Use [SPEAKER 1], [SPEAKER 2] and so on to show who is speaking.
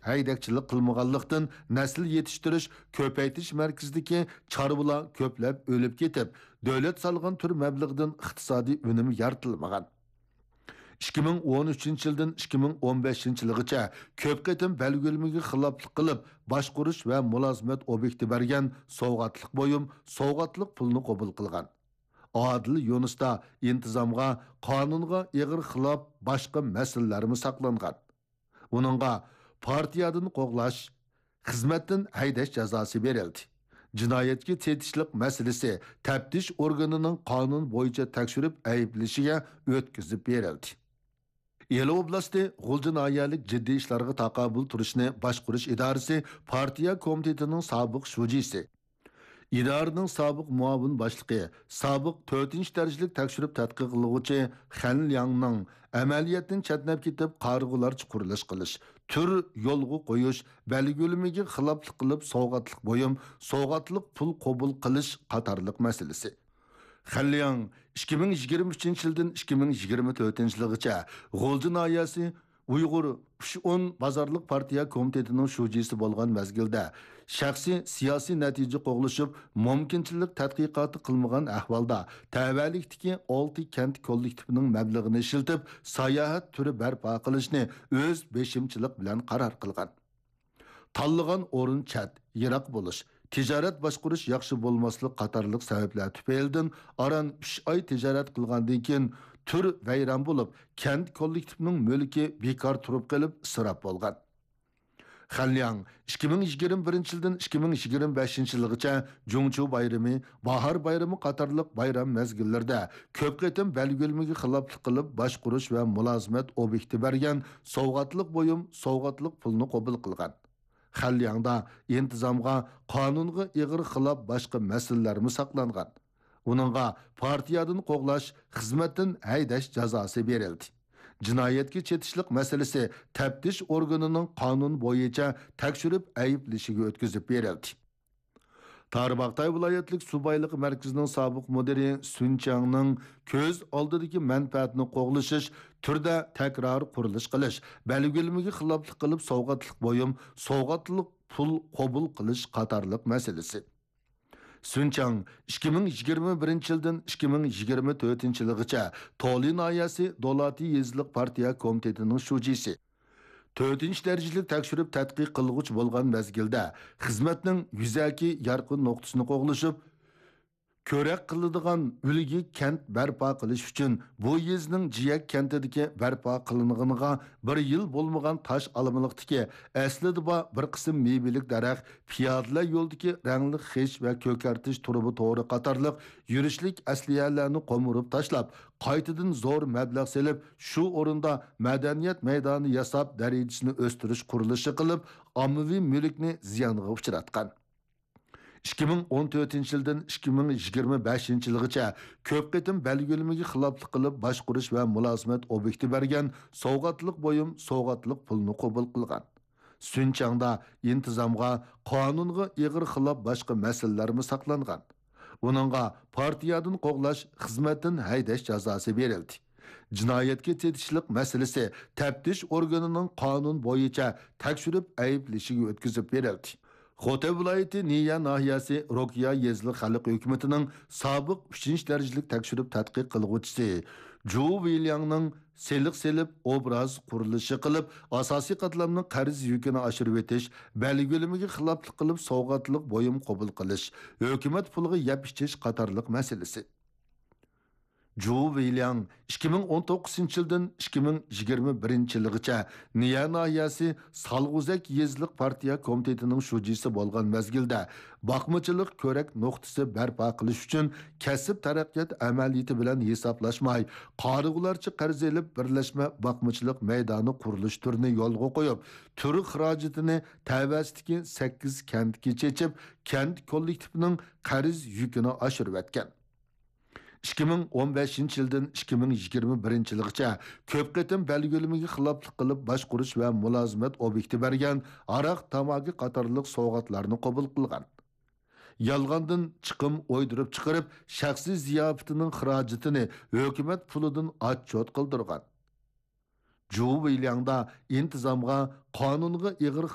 [SPEAKER 1] haydakchilik qilmaganlikdan nasl yetishtirish, ko'paytirish markazidagi chorvalar ko'plab o'lib ketib, davlat solgan tur mablag'idan iqtisodiy unum yaratilmagan. 2013 yildan 2015 yilgacha ko'p qatim belgilanmaga xiloflik qilib, boshqurish va mulozimat obyekti bergan sovg'atlik bo'yim, sovg'atlik pulni qabul qilgan. Adil Yunusda intizomga, qonunga ig'ir xilof boshqa masalalarmi saqlangan. Uningga partiyadan qo'g'lash, xizmatdan haydash jazosi berildi. Jinoyatga chetishlik masalasi taftish organining qonun bo'yicha tekshirib ayblashiga o'tkazib berildi. Elo oblasti G'uljin ayalik jiddiy ishlarga taqabul turishni boshqarish idorasi partiya komitetining sobiq shujisi, idoraning sobiq muavin boshlig'i, sobiq 4-darajalik tekshirib tadqiq qiluvchi Xan Liangning amaliyotdan chatnab ketib qarg'ularcha qurilish qilish, tur yo'lga qo'yish, belgilamaga xiloflik qilib sovg'atlik bo'yim, sovg'atlik pul qabul qilish qatorliq masalasi. Xanliang 2023 yildan 2024 yilgacha G'uljin ayasi Uyg'ur 10 bozorlik partiya komitetining shujisi bo'lgan mezgilda shaxsiy siyosiy natija qo'g'lishib, mumkinchilik tadqiqoti qilmagan ahvolda tavallikdagi 6 kent kollektivining mablag'ini ishlatib, sayohat turi barpo qilishni o'z beshimchilik bilan qaror qilgan. Tanlagan o'rin chat, yiroq bo'lish, tijorat boshqarish yaxshi bo'lmaslik qatorliq sabablar tufaylidan aran 3 oy tijorat qilgandan keyin tur vayron bo'lib, kent kollektivining mulki bekor turib qolib isrof bo'lgan. Xanliang 2021 yildan 2025 yilgacha Jungchu bayrami, bahor bayrami qatorliq bayram mezgillarida ko'p qatim belgilamaga xiloflik qilib boshqarish va mulozimat obyekti bergan sovg'atlik bo'yim, sovg'atlik pulni qabul qilgan. Xanliangda intizomga, qonunga ig'ir xilof boshqa masalalarmi saqlangan. Uningga partiyadan qo'g'lash, xizmatdan haydash jazosi berildi. Jinoyatga chetishlik masalasi taftish organining qonun bo'yicha tekshirib ayblashiga o'tkazib berildi. Tarbaqtay viloyatlik subaylik markazining sobiq mudiri Sunchangning ko'z oldidagi manfaatni qo'g'lishish, turda takror qurilish qilish, belgilamaga xiloflik qilib sovg'atlik bo'yim, sovg'atlik pul qabul qilish qatorliq masalasi. Sunchang 2021 yildan 2024 yilgacha Tolin ayasi Dolati yezliq partiya komitetining shujisi, 4-darajalik tekshirib tadqiq qilg'uch bo'lgan mezgilda xizmatning yuzaki yarqin nuqtasini qo'g'lishib, ko'rak qiladigan ulgi kent barpo qilish uchun bu yezning Jiyak kentidagi barpo qilinganiga 1 yil bo'lmagan tosh alimilikdagi aslida bir qism meyvelik daraxt, piyodalar yo'ldagi rangli xish va ko'kartish turbi to'g'ri qatorliq yurishlik asliyalarni qo'murib tashlab, qaytadan zo'r mablag' selib, shu o'rinda madaniyat maydoni yasab darajasini o'stirish qurilishi qilib, ommaviy mulkni ziyonga uchratgan. 2014 yildan 2025 yilgacha ko'p qatim belgilamaga xiloflik qilib boshqarish va mulozimat obyekti bergan sovg'atlik bo'yim, sovg'atlik pulni qabul qilgan. Sunchangda intizomga, qonunga ig'ir xilof boshqa masalalarmi saqlangan. Uningga partiyadan qo'g'lash, xizmatdan haydash jazosi berildi. Jinoyatga chetishlik masalasi taftish organining qonun bo'yicha tekshirib ayblashiga o'tkazib berildi. Xotay viloyati Niya nahiyasi Rokiya yezli xalq hukumatining sobiq 3-darajalik tekshirib tadqiq qilguvchisi Ju Williangning seliq selib obraz qurilishi qilib, asosiy qatlamning qarz yukini oshirib o'tish, belgilamaga xiloflik qilib sovg'atlik bo'yim qabul qilish, hukumat puliga yap ichish qatorliq masalasi. Ju Williang 2019 yildan 2021 yilgacha Niya nahiyasi Salg'uzak yezliq partiya komitetining shujisi bo'lgan mezgilda boqmachilik ko'rak nuqtasi barpo qilish uchun kasb taraqqiyot amaliyoti bilan hisoblashmay, qarg'ularcha qarz elib birlashma boqmachilik maydoni qurilish turini yo'lga qo'yib, turi xarajatini tavasidagi 8 kentga chechib, kent kollektivining qarz yukini oshirib o'tgan. 2015 yildan 2021 yilgacha ko'p qatim belgilamaga xiloflik qilib boshqarish va mulozimat obyekti bergan aroq, tamaki qatorliq sovg'atlarni qabul qilgan. Yolg'ondan chiqim o'ydirib chiqarib, shaxsiy ziyofatining xarajatini hukumat pulidan отчет qildirgan. Ju Williangda intizomga, qonunga ig'ir